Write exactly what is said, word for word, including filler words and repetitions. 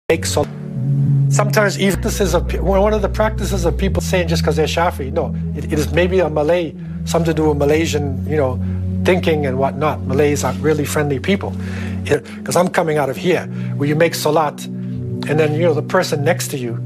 make salat. Sometimes even this is a, one of the practices of people saying just because they're Shafi. No, it, it is maybe a Malay, something to do with Malaysian, you know, thinking and whatnot. Malays are really friendly people. Because I'm coming out of here, where you make salat, and then, you know, the person next to you